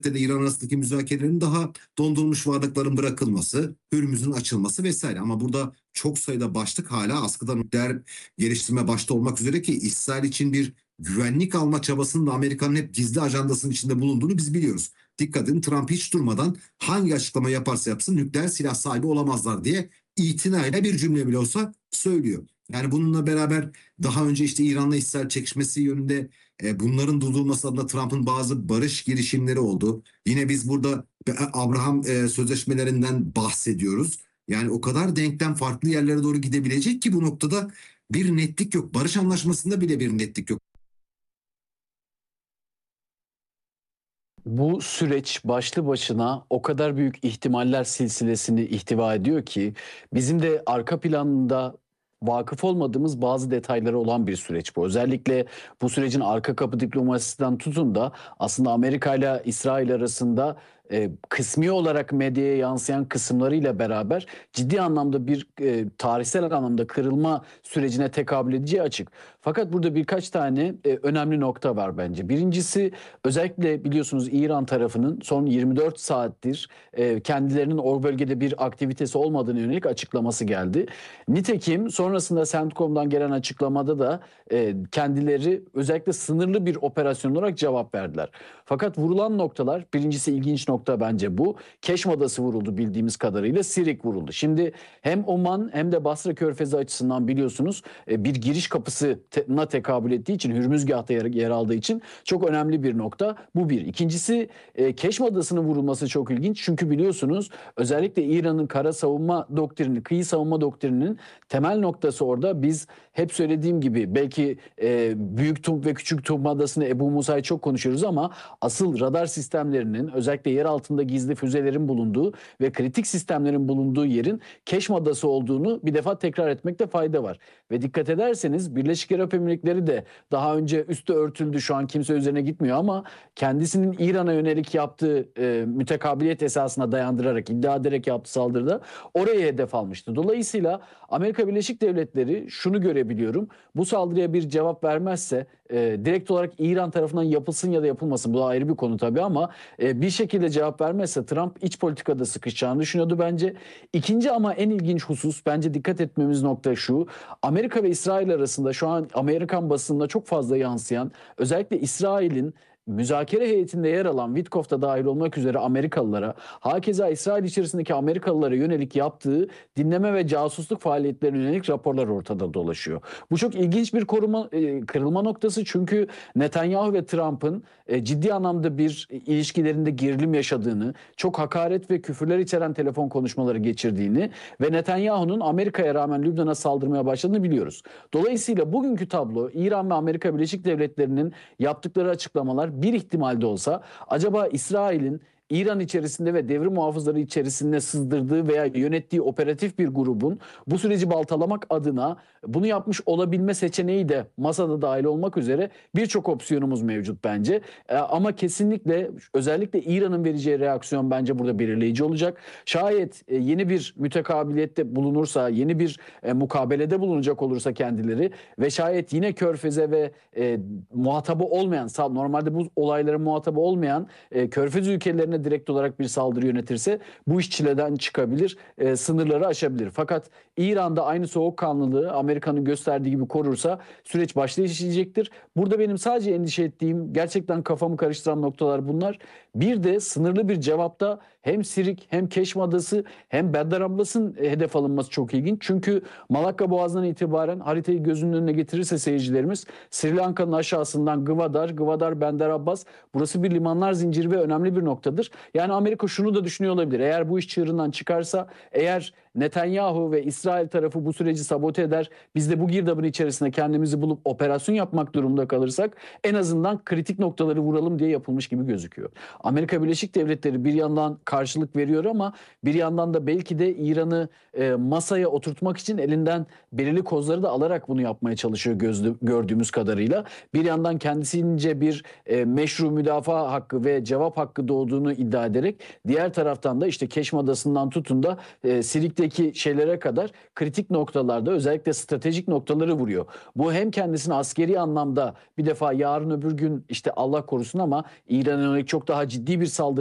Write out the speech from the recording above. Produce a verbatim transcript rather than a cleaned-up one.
de İran arasındaki müzakerelerin daha dondurulmuş varlıkların bırakılması, Hürmüz'ün açılması vesaire. Ama burada çok sayıda başlık hala askıda, nükleer geliştirme başta olmak üzere, ki İsrail için bir güvenlik alma çabasının da Amerika'nın hep gizli ajandasının içinde bulunduğunu biz biliyoruz. Dikkat edin, Trump hiç durmadan hangi açıklama yaparsa yapsın nükleer silah sahibi olamazlar diye itinayla bir cümle bile olsa söylüyor. Yani bununla beraber daha önce işte İran'la İsrail çekişmesi yönünde e, bunların durdurulması adına Trump'ın bazı barış girişimleri oldu. Yine biz burada Abraham e, sözleşmelerinden bahsediyoruz. Yani o kadar denklem farklı yerlere doğru gidebilecek ki bu noktada bir netlik yok. Barış anlaşmasında bile bir netlik yok. Bu süreç başlı başına o kadar büyük ihtimaller silsilesini ihtiva ediyor ki bizim de arka planında vakıf olmadığımız bazı detayları olan bir süreç bu. Özellikle bu sürecin arka kapı diplomasisinden tutun da aslında Amerika ile İsrail arasında e, kısmi olarak medyaya yansıyan kısımlarıyla beraber ciddi anlamda bir e, tarihsel anlamda kırılma sürecine tekabül edeceği açık. Fakat burada birkaç tane e, önemli nokta var bence. Birincisi, özellikle biliyorsunuz İran tarafının son yirmi dört saattir e, kendilerinin o bölgede bir aktivitesi olmadığını yönelik açıklaması geldi. Nitekim sonrasında CENTCOM'dan gelen açıklamada da e, kendileri özellikle sınırlı bir operasyon olarak cevap verdiler. Fakat vurulan noktalar, birincisi ilginç nokta bence bu. Keşm Adası vuruldu bildiğimiz kadarıyla, Sirik vuruldu. Şimdi hem Oman hem de Basra Körfezi açısından biliyorsunuz e, bir giriş kapısına tekabül ettiği için, Hürmüzgah'ta yer, yer aldığı için çok önemli bir nokta. Bu bir. İkincisi, e, Keşm Adası'nın vurulması çok ilginç. Çünkü biliyorsunuz özellikle İran'ın kara savunma doktrini, kıyı savunma doktrininin temel noktası orada. Biz hep söylediğim gibi belki e, Büyük Tum ve Küçük Tum Adası'nı, Ebu Musa'yı çok konuşuyoruz ama asıl radar sistemlerinin, özellikle yer altında gizli füzelerin bulunduğu ve kritik sistemlerin bulunduğu yerin Keşm Adası olduğunu bir defa tekrar etmekte fayda var. Ve dikkat ederseniz Birleşik Arap Emirlikleri de daha önce üstü örtüldü, şu an kimse üzerine gitmiyor ama kendisinin İran'a yönelik yaptığı e, mütekabiliyet esasına dayandırarak, iddia ederek yaptığı saldırıda oraya hedef almıştı. Dolayısıyla Amerika Birleşik Devletleri şunu görebiliyorum: bu saldırıya bir cevap vermezse, e, direkt olarak İran tarafından yapılsın ya da yapılmasın, bu da ayrı bir konu tabii, ama e, bir şekilde cevap vermezse Trump iç politikada sıkışacağını düşünüyordu bence. İkinci ama en ilginç husus, bence dikkat etmemiz nokta şu: Amerika ve İsrail arasında şu an Amerikan basınına çok fazla yansıyan, özellikle İsrail'in müzakere heyetinde yer alan Witkoff da dahil olmak üzere Amerikalılara, hakeza İsrail içerisindeki Amerikalılara yönelik yaptığı dinleme ve casusluk faaliyetlerine yönelik raporlar ortada dolaşıyor. Bu çok ilginç bir koruma, e, kırılma noktası, çünkü Netanyahu ve Trump'ın e, ciddi anlamda bir ilişkilerinde gerilim yaşadığını, çok hakaret ve küfürler içeren telefon konuşmaları geçirdiğini ve Netanyahu'nun Amerika'ya rağmen Lübnan'a saldırmaya başladığını biliyoruz. Dolayısıyla bugünkü tablo, İran ve Amerika Birleşik Devletleri'nin yaptıkları açıklamalar bir ihtimalde olsa, acaba İsrail'in İran içerisinde ve devrim muhafızları içerisinde sızdırdığı veya yönettiği operatif bir grubun bu süreci baltalamak adına bunu yapmış olabilme seçeneği de masada dahil olmak üzere birçok opsiyonumuz mevcut bence. E, ama kesinlikle özellikle İran'ın vereceği reaksiyon bence burada belirleyici olacak. Şayet e, yeni bir mütekabiliyette bulunursa, yeni bir e, mukabelede bulunacak olursa kendileri ve şayet yine Körfez'e ve e, muhatabı olmayan, normalde bu olayların muhatabı olmayan e, Körfez ülkelerine direkt olarak bir saldırı yönetirse bu iş çileden çıkabilir, e, sınırları aşabilir. Fakat İran'da aynı soğukkanlılığı Amerika'nın gösterdiği gibi korursa süreç başta işleyecektir. Burada benim sadece endişe ettiğim, gerçekten kafamı karıştıran noktalar bunlar. Bir de sınırlı bir cevapta hem Sirik hem Keşm Adası hem Bandar Abbas'ın hedef alınması çok ilginç. Çünkü Malakka Boğazı'ndan itibaren haritayı gözünün önüne getirirse seyircilerimiz, Sri Lanka'nın aşağısından Gwadar, Gwadar, Bandar Abbas, burası bir limanlar zinciri ve önemli bir noktadır. Yani Amerika şunu da düşünüyor olabilir: eğer bu iş çığırından çıkarsa, eğer Netanyahu ve İsrail tarafı bu süreci sabote eder, biz de bu girdabın içerisinde kendimizi bulup operasyon yapmak durumunda kalırsak, en azından kritik noktaları vuralım diye yapılmış gibi gözüküyor. Amerika Birleşik Devletleri bir yandan karşılık veriyor ama bir yandan da belki de İran'ı e, masaya oturtmak için elinden belirli kozları da alarak bunu yapmaya çalışıyor gözlü, gördüğümüz kadarıyla. Bir yandan kendisince bir e, meşru müdafaa hakkı ve cevap hakkı doğduğunu iddia ederek, diğer taraftan da işte Keşm Adası'ndan tutun da e, Sirik'te Filistin'deki şeylere kadar kritik noktalarda özellikle stratejik noktaları vuruyor. Bu hem kendisini askeri anlamda bir defa yarın öbür gün işte Allah korusun ama İran'a yönelik çok daha ciddi bir saldırı